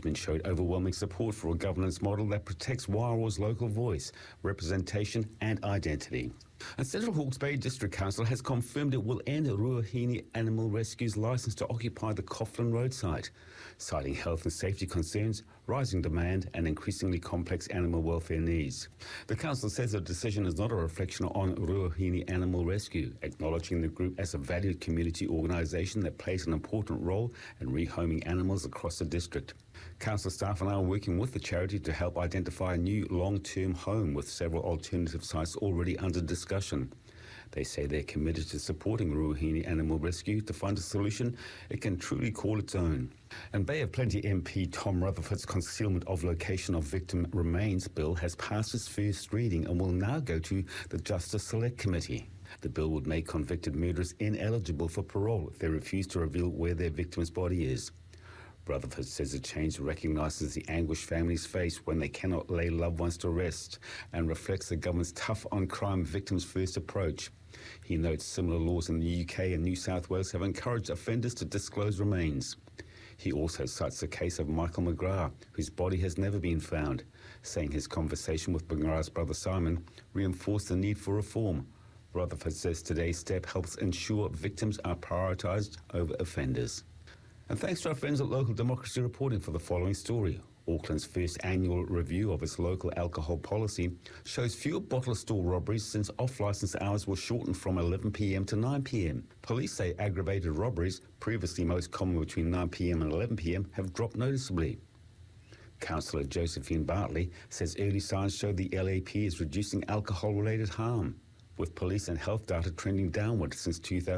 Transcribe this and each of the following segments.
Management showed overwhelming support for a governance model that protects Wairoa's local voice, representation and identity. And Central Hawke's Bay District Council has confirmed it will end Ruahine Animal Rescue's licence to occupy the Coughlin Road site, citing health and safety concerns, rising demand and increasingly complex animal welfare needs. The council says the decision is not a reflection on Ruahine Animal Rescue, acknowledging the group as a valued community organisation that plays an important role in rehoming animals across the district. Council staff are now working with the charity to help identify a new long-term home, with several alternative sites already under discussion. They say they're committed to supporting Ruahine Animal Rescue to find a solution it can truly call its own. And Bay of Plenty MP Tom Rutherford's Concealment of Location of Victim Remains bill has passed its first reading and will now go to the Justice Select Committee. The bill would make convicted murderers ineligible for parole if they refuse to reveal where their victim's body is. Rutherford says the change recognises the anguish families face when they cannot lay loved ones to rest and reflects the government's tough-on-crime victims-first approach. He notes similar laws in the UK and New South Wales have encouraged offenders to disclose remains. He also cites the case of Michael McGrath, whose body has never been found, saying his conversation with McGrath's brother Simon reinforced the need for reform. Rutherford says today's step helps ensure victims are prioritised over offenders. And thanks to our friends at Local Democracy reporting for the following story. Auckland's first annual review of its local alcohol policy shows fewer bottle store robberies since off-licence hours were shortened from 11 p.m. to 9 p.m. Police say aggravated robberies, previously most common between 9 p.m. and 11 p.m, have dropped noticeably. Councillor Josephine Bartley says early signs show the LAP is reducing alcohol-related harm, with police and health data trending downward since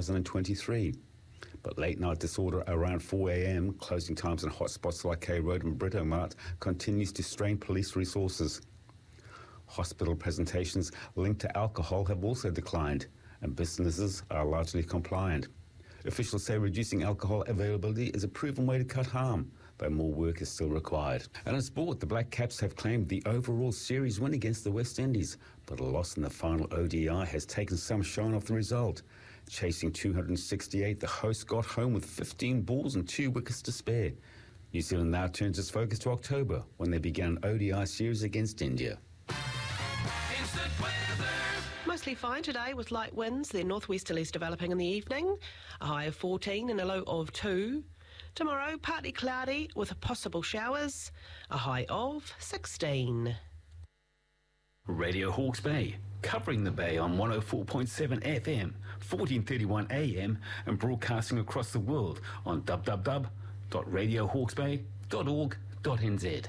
2023. But late-night disorder around 4 a.m, closing times in hotspots like K Road and Britomart continues to strain police resources. Hospital presentations linked to alcohol have also declined, and businesses are largely compliant. Officials say reducing alcohol availability is a proven way to cut harm, though more work is still required. And in sport, the Black Caps have claimed the overall series win against the West Indies, but a loss in the final ODI has taken some shine off the result. Chasing 268, the hosts got home with 15 balls and 2 wickets to spare. New Zealand now turns its focus to October, when they begin an ODI series against India. Instant weather. Mostly fine today with light winds, then northwesterlies developing in the evening. A high of 14 and a low of 2. Tomorrow, partly cloudy with possible showers. A high of 16. Radio Hawke's Bay, covering the Bay on 104.7 FM, 1431 AM, and broadcasting across the world on www.radiohawksbay.org.nz.